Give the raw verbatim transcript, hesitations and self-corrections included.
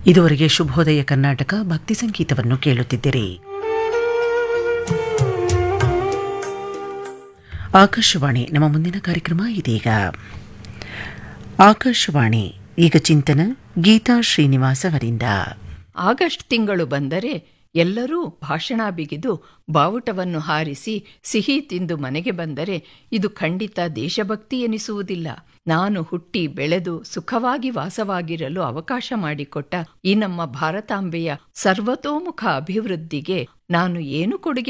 ಇದುವರೆಗೆ ಶುಭೋದಯ ಕರ್ನಾಟಕ ಭಕ್ತಿ ಸಂಗೀತವನ್ನು ಕೇಳುತ್ತಿದ್ದಿರಿ. ಆಕಾಶವಾಣಿ ನಮ್ಮ ಮುಂದಿನ ಕಾರ್ಯಕ್ರಮ ಇದೀಗ. ಆಕಾಶವಾಣಿ ಈಗ ಚಿಂತನ ಗೀತಾ ಶ್ರೀನಿವಾಸ್ ಅವರಿಂದ. ಆಗಸ್ಟ್ ತಿಂಗಳು ಬಂದರೆ ಎಲ್ಲರೂ ಭಾಷಣ ಬಿಗಿದು ಬಾವುಟವನ್ನು ಹಾರಿಸಿ ಸಿಹಿ ತಿಂದು ಮನೆಗೆ ಬಂದರೆ ಇದು ಖಂಡಿತ ದೇಶಭಕ್ತಿ ಎನಿಸುವುದಿಲ್ಲ. ನಾನು ಹುಟ್ಟಿ ಬೆಳೆದು ಸುಖವಾಗಿ ವಾಸವಾಗಿರಲು ಅವಕಾಶ ಮಾಡಿಕೊಟ್ಟ ಈ ನಮ್ಮ ಭಾರತಾಂಬೆಯ ಸರ್ವತೋಮುಖ ಅಭಿವೃದ್ಧಿಗೆ ನಾನು ಏನು ಕೊಡುಗೆ